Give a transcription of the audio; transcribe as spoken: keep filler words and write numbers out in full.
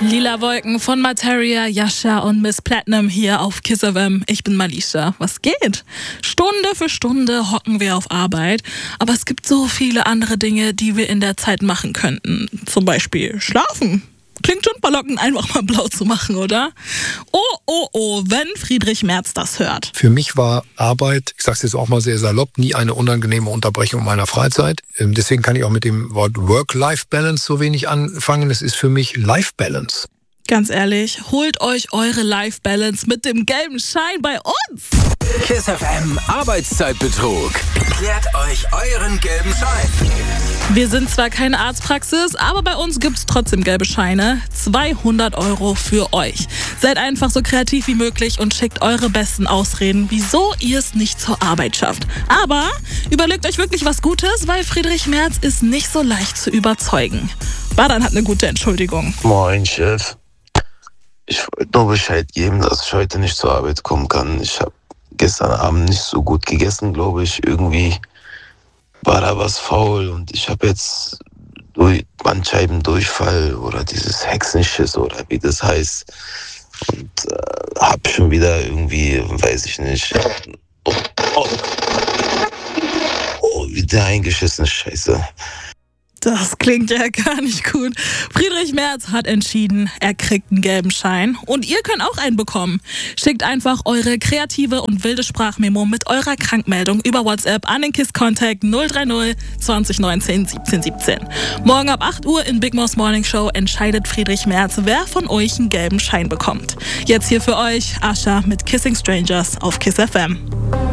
Lila Wolken von Materia, Yasha und Miss Platinum hier auf Kiss F M. Ich bin Malisha. Was geht? Stunde für Stunde hocken wir auf Arbeit, aber es gibt so viele andere Dinge, die wir in der Zeit machen könnten. Zum Beispiel schlafen. Klingt schon verlockend, einfach mal blau zu machen, oder? Oh, oh, oh, wenn Friedrich Merz das hört. Für mich war Arbeit, ich sage es jetzt auch mal sehr salopp, nie eine unangenehme Unterbrechung meiner Freizeit. Deswegen kann ich auch mit dem Wort Work-Life-Balance so wenig anfangen. Es ist für mich Life-Balance. Ganz ehrlich, holt euch eure Life-Balance mit dem gelben Schein bei uns. Kiss F M Arbeitszeitbetrug. Klärt euch euren gelben Schein. Wir sind zwar keine Arztpraxis, aber bei uns gibt's trotzdem gelbe Scheine. zweihundert Euro für euch. Seid einfach so kreativ wie möglich und schickt eure besten Ausreden, wieso ihr es nicht zur Arbeit schafft. Aber überlegt euch wirklich was Gutes, weil Friedrich Merz ist nicht so leicht zu überzeugen. Badan hat eine gute Entschuldigung. Moin, Chef. Ich wollte nur Bescheid geben, dass ich heute nicht zur Arbeit kommen kann. Ich habe gestern Abend nicht so gut gegessen, glaube ich. Irgendwie war da was faul und ich habe jetzt durch Bandscheibendurchfall oder dieses Hexenschiss oder wie das heißt. Und äh, habe schon wieder irgendwie, weiß ich nicht, oh, oh, oh, wieder eingeschissen, Scheiße. Das klingt ja gar nicht gut. Friedrich Merz hat entschieden, er kriegt einen gelben Schein. Und ihr könnt auch einen bekommen. Schickt einfach eure kreative und wilde Sprachmemo mit eurer Krankmeldung über WhatsApp an den KISS-Contact null drei null zwanzig neunzehn siebzehn siebzehn. Morgen ab acht Uhr in Big Mo's Morning Show entscheidet Friedrich Merz, wer von euch einen gelben Schein bekommt. Jetzt hier für euch Asha mit Kissing Strangers auf Kiss F M.